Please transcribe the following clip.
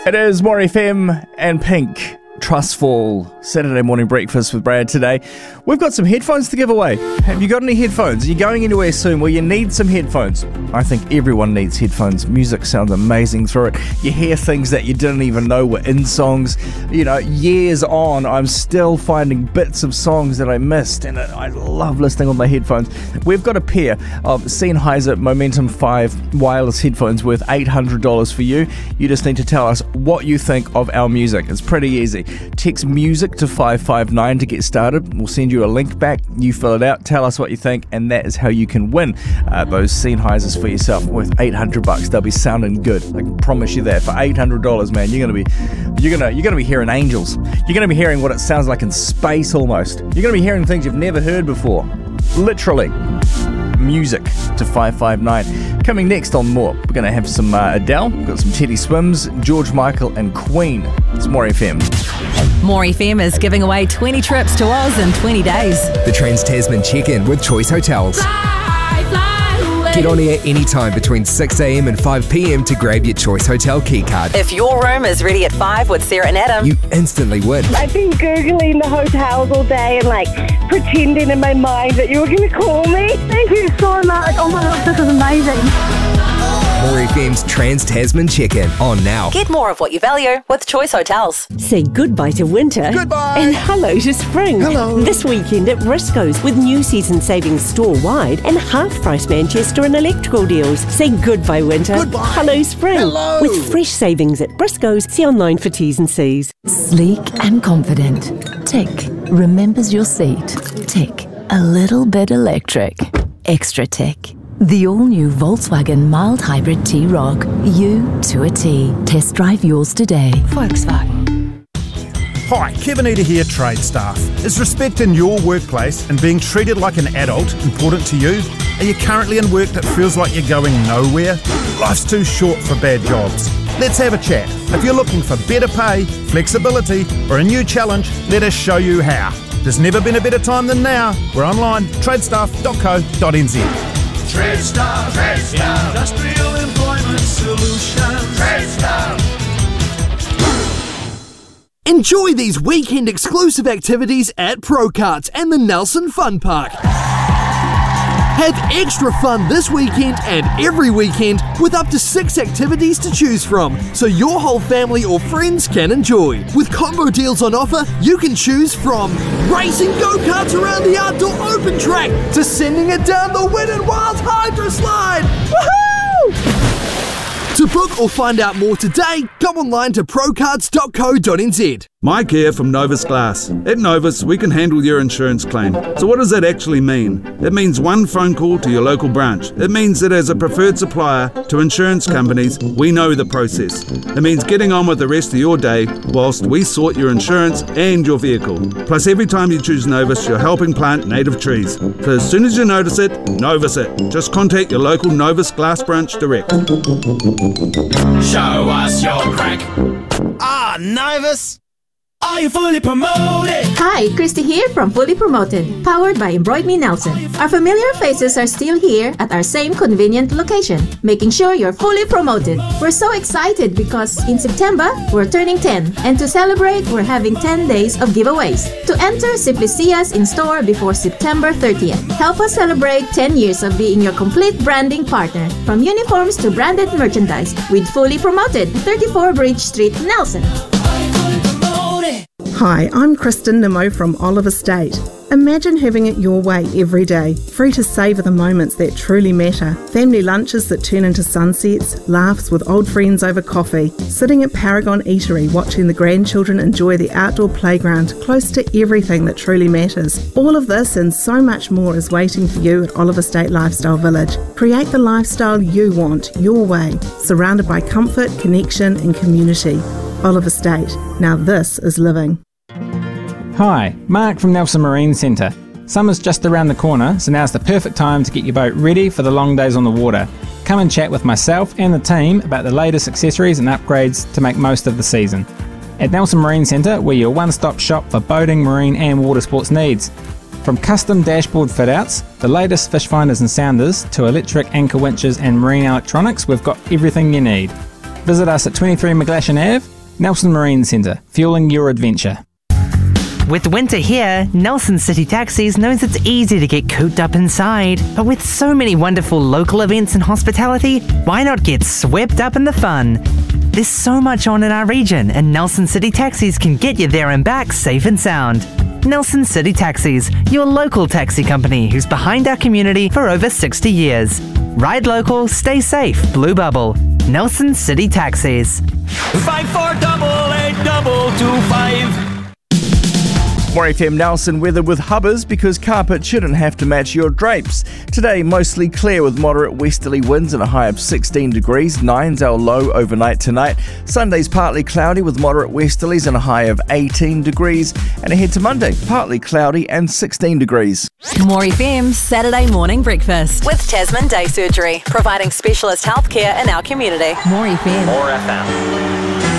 It is More FM and Pink. Trustful Saturday morning breakfast with Brad today. We've got some headphones to give away. Have you got any headphones? Are you going anywhere soon? Well, you need some headphones. I think everyone needs headphones. Music sounds amazing through it. You hear things that you didn't even know were in songs. You know, years on, I'm still finding bits of songs that I missed, and I love listening on my headphones. We've got a pair of Sennheiser Momentum 5 wireless headphones worth $800 for you. You just need to tell us what you think of our music. It's pretty easy. Text music to 559 to get started. We'll send you a link back. You fill it out, tell us what you think, and that is how you can win those Sennheisers for yourself worth $800. They'll be sounding good. I can promise you that. For $800, man, you're gonna be hearing angels. You're gonna be hearing what it sounds like in space almost. You're gonna be hearing things you've never heard before. Literally. Music to 559. Coming next on More, we're going to have some Adele, we've got some Teddy Swims, George Michael and Queen. It's More FM. More FM is giving away 20 trips to Oz in 20 days. The Trans-Tasman check-in with Choice Hotels. Get on air anytime between 6 a.m. and 5 p.m. to grab your Choice Hotel keycard. If your room is ready at 5 with Sarah and Adam, you instantly win. I've been Googling the hotels all day and pretending in my mind that you were going to call me. Thank you so much. Oh my gosh, this is amazing. More FM's Trans-Tasman check-in on now. get more of what you value with Choice Hotels. Say goodbye to winter. Goodbye. And hello to spring. Hello. This weekend at Briscoe's with new season savings store-wide and half-price Manchester and electrical deals. Say goodbye winter. Goodbye. Hello spring. Hello. With fresh savings at Briscoe's. See online for T's and C's. Sleek and confident. Tick. Remembers your seat. Tick. A little bit electric. Extra tick. The all-new Volkswagen mild hybrid T-Roc. You to a T. Test drive yours today. Volkswagen. Hi, Kevin Eder here, Trade Staff. Is respect in your workplace and being treated like an adult important to you? Are you currently in work that feels like you're going nowhere? Life's too short for bad jobs. Let's have a chat. If you're looking for better pay, flexibility, or a new challenge, let us show you how. There's never been a better time than now. We're online, tradestaff.co.nz. TradeStaff, Industrial Employment Solutions. TradeStaff. Enjoy these weekend exclusive activities at Prokarts and the Nelson Fun Park. Have extra fun this weekend and every weekend with up to 6 activities to choose from, so your whole family or friends can enjoy. With combo deals on offer, you can choose from racing go-karts around the outdoor open track to sending it down the Wet n Wild Hydro Slide. Woohoo! To book or find out more today, go online to prokarts.co.nz. Mike here from Novus Glass. At Novus, we can handle your insurance claim. So what does that actually mean? It means one phone call to your local branch. It means that as a preferred supplier to insurance companies, we know the process. It means getting on with the rest of your day whilst we sort your insurance and your vehicle. Plus, every time you choose Novus, you're helping plant native trees. So as soon as you notice it, Novus it. Just contact your local Novus Glass branch direct. Show us your crack. Novus! Are you fully promoted? Hi, Christy here from Fully Promoted, powered by Embroid Me Nelson. Our familiar faces are still here at our same convenient location, making sure you're fully promoted. We're so excited because in September, we're turning 10, and to celebrate, we're having 10 days of giveaways. To enter, simply see us in store before September 30th. Help us celebrate 10 years of being your complete branding partner, from uniforms to branded merchandise, with Fully Promoted, 34 Bridge Street, Nelson. Hi, I'm Kristen Nimmo from Olive Estate. Imagine having it your way every day, free to savour the moments that truly matter. Family lunches that turn into sunsets, laughs with old friends over coffee, sitting at Paragon Eatery watching the grandchildren enjoy the outdoor playground close to everything that truly matters. All of this and so much more is waiting for you at Olive Estate Lifestyle Village. Create the lifestyle you want, your way, surrounded by comfort, connection and community. Olive Estate. Now this is living. Hi, Mark from Nelson Marine Centre. Summer's just around the corner, so now's the perfect time to get your boat ready for the long days on the water. Come and chat with myself and the team about the latest accessories and upgrades to make most of the season. At Nelson Marine Centre, we're your one-stop shop for boating, marine and water sports needs. From custom dashboard fit-outs, the latest fish finders and sounders, to electric anchor winches and marine electronics, we've got everything you need. Visit us at 23 McGlashan Ave Nelson Marine Centre, fueling your adventure. With winter here, Nelson City Taxis knows it's easy to get cooped up inside. But with so many wonderful local events and hospitality, why not get swept up in the fun? There's so much on in our region, and Nelson City Taxis can get you there and back safe and sound. Nelson City Taxis, your local taxi company who's behind our community for over 60 years. Ride local, stay safe, Blue Bubble. Nelson City Taxis. 54882225. More FM Nelson weather with Hubbers, because carpet shouldn't have to match your drapes. Today, mostly clear with moderate westerly winds and a high of 16 degrees. 9's our low overnight tonight. Sunday's partly cloudy with moderate westerlies and a high of 18 degrees. And ahead to Monday, partly cloudy and 16 degrees. More FM Saturday morning breakfast with Tasman Day Surgery, providing specialist healthcare in our community. More FM. More FM.